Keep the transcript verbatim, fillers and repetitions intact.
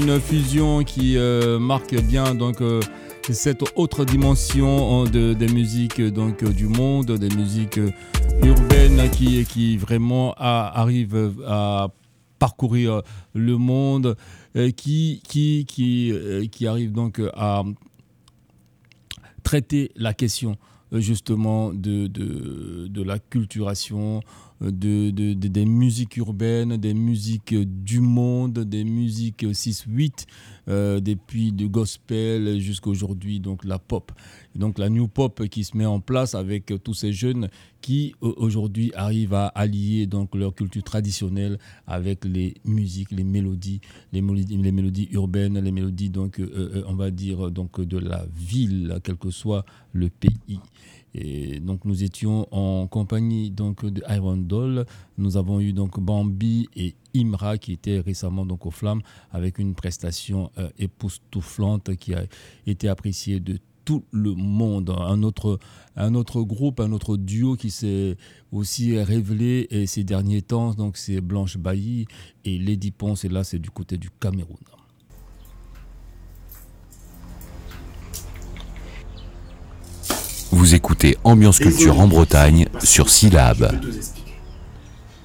Une fusion qui euh, marque bien donc euh, cette autre dimension de, des musiques donc du monde, des musiques urbaines qui qui vraiment a, arrivent à parcourir le monde, euh, qui qui qui euh, qui arrive donc à traiter la question justement de de, de la culturation. De, de, de, des musiques urbaines, des musiques du monde, des musiques six huit, euh, depuis du gospel jusqu'à aujourd'hui, donc la pop. Et donc la new pop qui se met en place avec tous ces jeunes qui aujourd'hui arrivent à allier donc leur culture traditionnelle avec les musiques, les mélodies, les mélodies, les mélodies urbaines, les mélodies donc euh, on va dire donc de la ville, quel que soit le pays. Et donc nous étions en compagnie donc de Iron Doll. Nous avons eu donc Bambi et Imra qui étaient récemment donc aux Flammes avec une prestation euh, époustouflante qui a été appréciée de tout le monde. Un autre, un autre groupe, un autre duo qui s'est aussi révélé et ces derniers temps, donc c'est Blanche Bailly et Lady Ponce, et là c'est du côté du Cameroun. Vous écoutez Ambiance Culture en Bretagne sur Syllab.